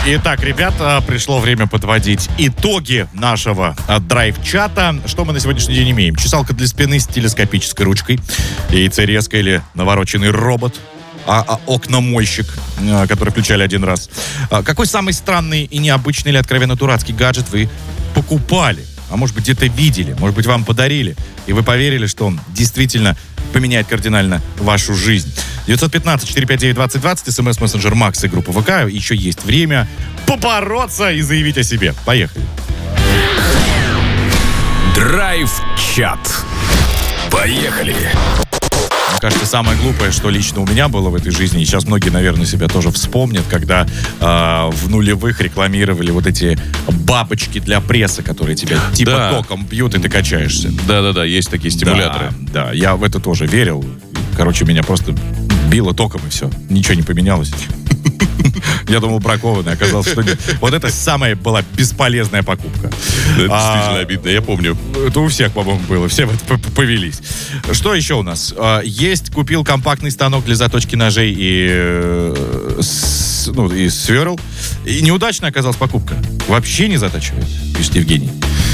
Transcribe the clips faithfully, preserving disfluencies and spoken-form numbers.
Итак, ребята, пришло время подводить итоги нашего а, драйв-чата. Что мы на сегодняшний день имеем? Чесалка для спины с телескопической ручкой, яйцерезка или навороченный робот, а, а окномойщик, а, который включали один раз. А, какой самый странный и необычный или откровенно дурацкий гаджет вы покупали? А может быть, где-то видели, может быть, вам подарили, и вы поверили, что он действительно поменяет кардинально вашу жизнь. девятьсот пятнадцать четыреста пятьдесят девять двадцать двадцать, смс-мессенджер Макс и группа ВК. Еще есть время побороться и заявить о себе. Поехали. Драйв-чат. Поехали. Мне кажется, самое глупое, что лично у меня было в этой жизни, и сейчас многие, наверное, себя тоже вспомнят, когда э, в нулевых рекламировали вот эти бабочки для пресса, которые тебя типа Да. током бьют, и ты качаешься. Да-да-да, есть такие стимуляторы. Да, да, я в это тоже верил. Короче, меня просто било током, и все. Ничего не поменялось. Я думал, бракованный, оказалось, что нет. Вот это самая была бесполезная покупка. Это А, действительно обидно, я помню. Это у всех, по-моему, было. Все в это п- п- повелись. Что еще у нас? А, Есть, купил компактный станок для заточки ножей и, э, с- ну, и сверл. И неудачная оказалась покупка. Вообще не затачивает, пишет Евгений.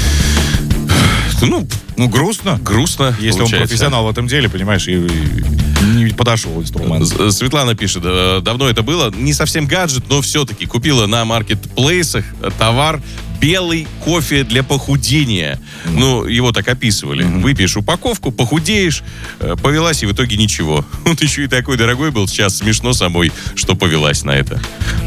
Ну, Ну, грустно. грустно, Если он получается. профессионал в этом деле, понимаешь, и, и не подошел инструмент. С- Светлана пишет, э, давно это было, не совсем гаджет, но все-таки купила на маркетплейсах товар белый кофе для похудения. Ну, его так описывали. Выпьешь упаковку, похудеешь, э, повелась, и в итоге ничего. Он еще и такой дорогой был, сейчас смешно самой, что повелась на это.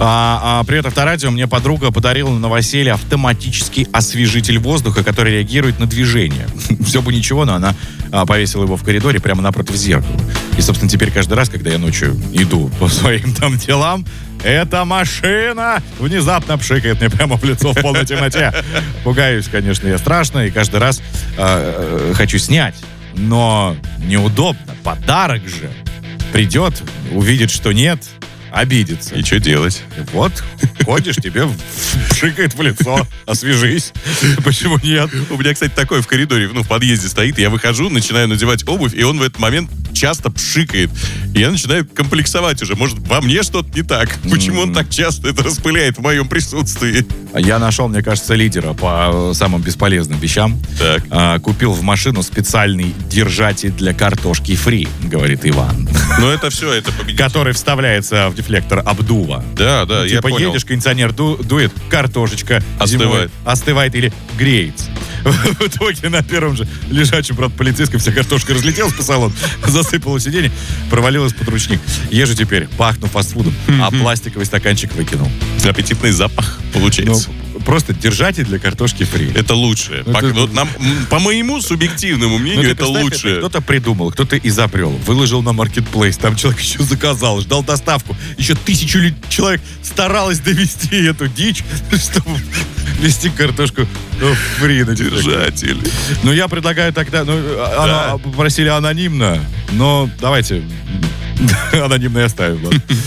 А, а, привет, Авторадио. Мне подруга подарила на новоселье автоматический освежитель воздуха, который реагирует на движение. Все бы ничего, но она а, повесила его в коридоре прямо напротив зеркала. И, собственно, теперь каждый раз, когда я ночью иду по своим там делам, эта машина внезапно пшикает мне прямо в лицо в полной темноте. Пугаюсь, конечно, я страшно, и каждый раз э, э, хочу снять. Но неудобно. Подарок же. Придет, увидит, что нет, обидится. И что делать? Вот, ходишь, тебе пшикает в лицо. Освежись. Почему нет? У меня, кстати, такое в коридоре, ну, в подъезде стоит, я выхожу, начинаю надевать обувь, и он в этот момент часто пшикает. И я начинаю комплексовать уже. Может, во мне что-то не так? Почему он так часто это распыляет в моем присутствии? Я нашел, мне кажется, лидера по самым бесполезным вещам. Так. А, купил в машину специальный держатель для картошки фри, говорит Иван. Но это все, это победитель. Который вставляется в дефлектор обдува. Да, да, я Типа понял. едешь, кондиционер ду- дует, картошечка Остывает. зимой остывает или греется. В итоге на первом же лежачем, правда, полицейском вся картошка разлетелась по салону, засыпала сиденье, провалилась под ручник. Езжу теперь, пахну фастфудом, а пластиковый стаканчик выкинул. Аппетитный запах получается. Ну, просто держатель для картошки фри. Это лучшее. Ну, по, это- ну, нам, м, по моему субъективному Ну, мнению, ты это представь, лучшее. Кто-то придумал, кто-то изобрел, выложил на маркетплейс, там человек еще заказал, ждал доставку. Еще тысячу лю- человек старалась довести эту дичь, чтобы вести картошку ну, фри на дефлектор. Держатель. Ну, я предлагаю тогда, ну, оно- попросили анонимно, но давайте анонимно и оставим. ладно.